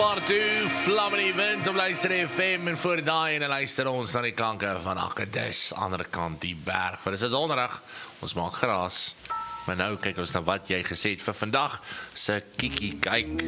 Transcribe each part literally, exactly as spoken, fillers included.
Part two, Vlam in die wind op luister F M en voor daai en luister ons na die klanke van Agades, andere kant die berg. Maar dis 'n donderdag, ons maak gras. Maar nou kyk ons na wat jy gesê het vir vandag se Kiki kyk.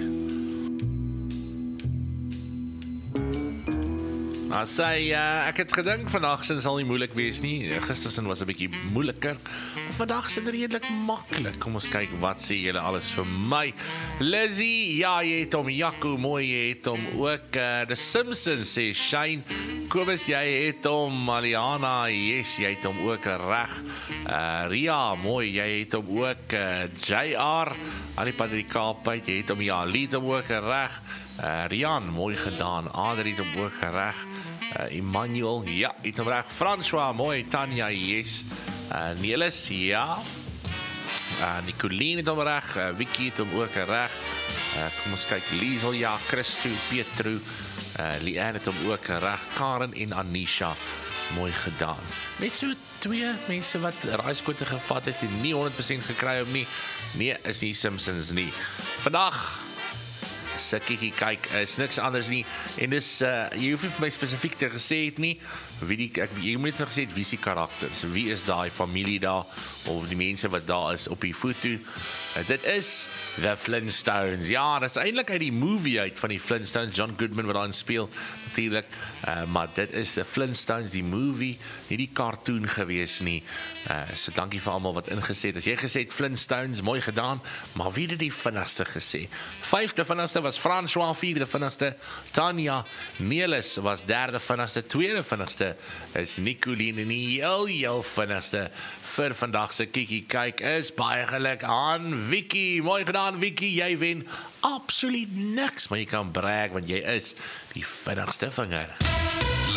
Nou sê, uh, ek het gedink vandag sin sal nie moeilik wees nie. Gistersin was 'n bietjie moeiliker. Vandag is dit redelik maklik. Kom ons kyk wat sê julle alles vir my. Lizzie, ja, jy het hom. Jaco, mooi, jy het hom ook. Uh, The Simpsons sê Shane. Kobus, jy het hom. Mariana, yes, jy het hom ook reg. Uh, Ria, mooi, jy het hom ook. Uh, J R, aan die pad uit die Kaap uit, jy het hom, ja, Lee het hom ook reg. Uh, Rian, mooi gedaan. Adrie het hom ook reg. Uh, Emmanuel, ja, het hom reg. François, mooi. Tanya, yes. Uh, Nelis, ja. Uh, Nicoline het hom reg. Uh, Vicky het hom ook reg. Uh, kom ons kyk. Liesel, ja. Christo, Petru. Uh, Leanne het hom ook reg. Karen en Anisha, mooi gedaan. Net so twee mense wat raaiskote gevat het en nie honderd persent gekry om nie. Nee, is nie Simpsons nie. Vandag se Kiki kyk is niks anders nie en dis uh, jy hoef nie vir my spesifiek te gesê het nie wie die ek, jy moet net gesê het wie is die karakters, wie is daai familie daar of die mense wat daar is op die foto. Uh, dit is The Flintstones. Ja, dit is eintlik uit die movie uit van die Flintstones, John Goodman wat daarin speel natuurlik, uh, maar dit is The Flintstones, die movie, nie die cartoon gewees nie. Uh, so dankie vir almal wat ingesê het. As jy gesê het Flintstones, mooi gedaan, maar wie het die vinnigste gesê? Vyfde vinnigste was François, vierde vinnigste Tanya, Nelis was derde vinnigste, tweede vinnigste is Nicoline en die heel heel vinnigste vir vandag se Kiki kyk is baie geluk aan Vicky. Mooi gedaan Vicky, jy wen absoluut niks, maar jy kan brag want jy is die vinnigste vinger.